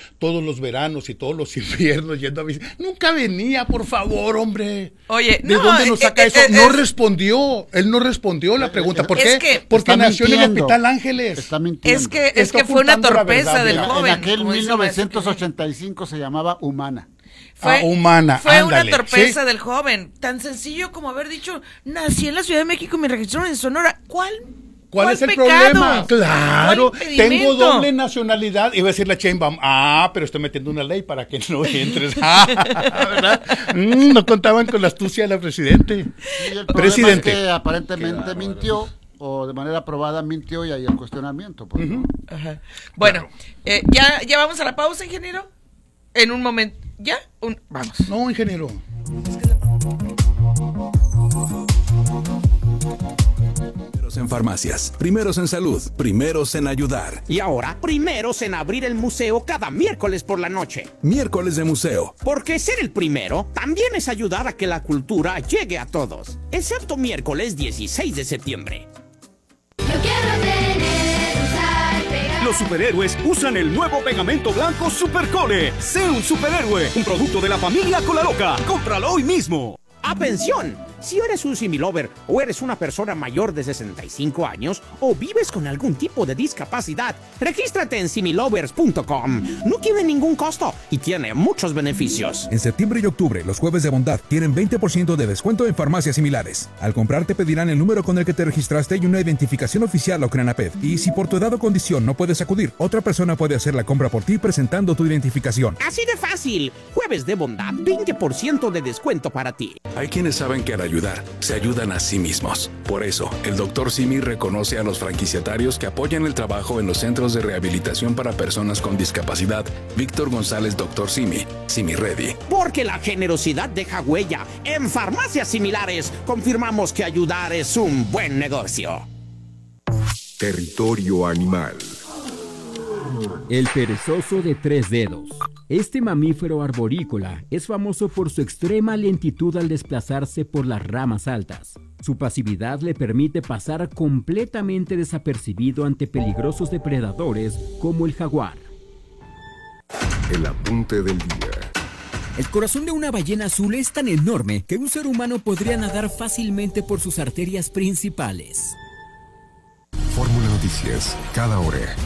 todos los veranos y todos los inviernos yendo a visitar. Nunca venía, por favor, hombre. Oye, ¿de dónde nos saca eso? No respondió, él no respondió la pregunta. ¿Por qué? Porque nació en el Hospital Ángeles. Está mintiendo. Es que fue una torpeza del joven. En aquel 1985 se llamaba Humana. Humana, fue ándale, una torpeza del joven. Tan sencillo como haber dicho, nací en la Ciudad de México y me registraron en Sonora. ¿Cuál es el pecado? problema? Claro, tengo doble nacionalidad. Iba a decir la Sheinbaum, pero estoy metiendo una ley para que no entres. ¿Verdad? No contaban con la astucia de la presidente. Sí, el presidente es que aparentemente mintió, o de manera probada mintió, y hay el cuestionamiento. Pues, ¿no? Ajá. Bueno, ¿ya vamos a la pausa, ingeniero? En un momento. ¿Ya? Vamos. No, ingeniero. Primeros en farmacias, primeros en salud, primeros en ayudar. Y ahora, primeros en abrir el museo cada miércoles por la noche. Miércoles de museo. Porque ser el primero también es ayudar a que la cultura llegue a todos. Excepto miércoles 16 de septiembre. Yo quiero tener, usar, pegar. Los superhéroes usan el nuevo pegamento blanco Supercole. Sé un superhéroe, un producto de la familia Colaloca. Cómpralo hoy mismo. ¡Atención! Si eres un similover o eres una persona mayor de 65 años o vives con algún tipo de discapacidad, regístrate en similovers.com. No tiene ningún costo y tiene muchos beneficios. En septiembre y octubre, los jueves de bondad tienen 20% de descuento en farmacias similares. Al comprar te pedirán el número con el que te registraste y una identificación oficial o Crenaped. Y si por tu edad o condición no puedes acudir, otra persona puede hacer la compra por ti presentando tu identificación. Así de fácil. Jueves de bondad, 20% de descuento para ti. Hay quienes saben que al ayudar, se ayudan a sí mismos. Por eso, el Dr. Simi reconoce a los franquiciatarios que apoyan el trabajo en los centros de rehabilitación para personas con discapacidad. Víctor González, Dr. Simi, Simi Ready. Porque la generosidad deja huella. En farmacias similares, confirmamos que ayudar es un buen negocio. Territorio animal. El perezoso de 3 dedos. Este mamífero arborícola es famoso por su extrema lentitud al desplazarse por las ramas altas. Su pasividad le permite pasar completamente desapercibido ante peligrosos depredadores como el jaguar. El apunte del día. El corazón de una ballena azul es tan enorme que un ser humano podría nadar fácilmente por sus arterias principales. Fórmula Noticias, cada hora.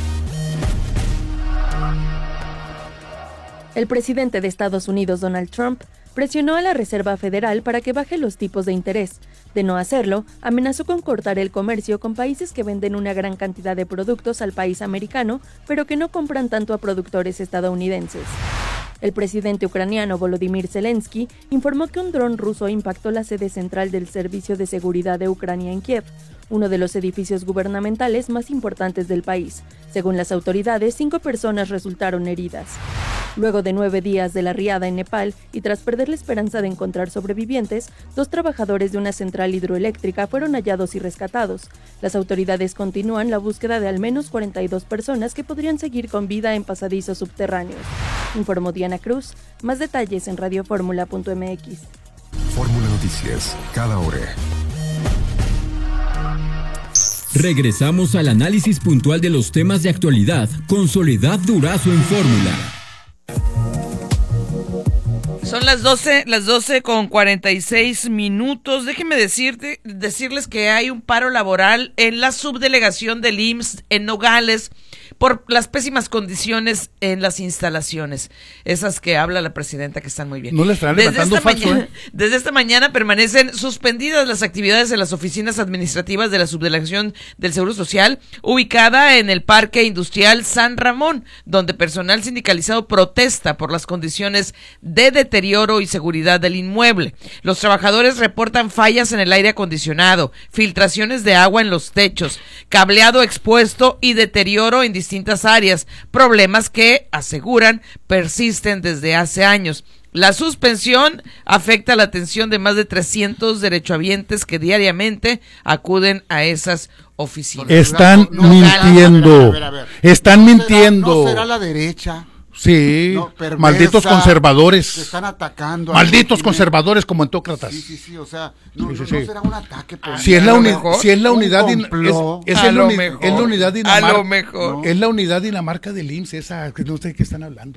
El presidente de Estados Unidos, Donald Trump, presionó a la Reserva Federal para que baje los tipos de interés. De no hacerlo, amenazó con cortar el comercio con países que venden una gran cantidad de productos al país americano, pero que no compran tanto a productores estadounidenses. El presidente ucraniano Volodymyr Zelensky informó que un dron ruso impactó la sede central del Servicio de Seguridad de Ucrania en Kiev, uno de los edificios gubernamentales más importantes del país. Según las autoridades, 5 personas resultaron heridas. Luego de 9 días de la riada en Nepal y tras perder la esperanza de encontrar sobrevivientes, 2 trabajadores de una central hidroeléctrica fueron hallados y rescatados. Las autoridades continúan la búsqueda de al menos 42 personas que podrían seguir con vida en pasadizos subterráneos. Informó Diana Cruz. Más detalles en radioformula.mx. Fórmula Noticias, cada hora. Regresamos al análisis puntual de los temas de actualidad con Soledad Durazo en Fórmula. Son las 12 con 46 minutos. Déjenme decirles que hay un paro laboral en la subdelegación del IMSS en Nogales por las pésimas condiciones en las instalaciones. Esas que habla la presidenta, que están muy bien. No le están levantando falso, Desde esta mañana permanecen suspendidas las actividades en las oficinas administrativas de la subdelegación del Seguro Social, ubicada en el Parque Industrial San Ramón, donde personal sindicalizado protesta por las condiciones de deterioro y seguridad del inmueble. Los trabajadores reportan fallas en el aire acondicionado, filtraciones de agua en los techos, cableado expuesto y deterioro en distintas áreas, problemas que, aseguran, persisten desde hace años. La suspensión afecta la atención de más de 300 derechohabientes que diariamente acuden a esas oficinas. Están mintiendo. A ver. Están mintiendo. ¿No será la derecha? Sí, no, perversa, malditos conservadores. que están atacando. Malditos conservadores como entócratas. Sí, o sea, no será un ataque. Si es la unidad, es la unidad mejor. Dinamarca del IMSS, esa, que no sé de qué están hablando.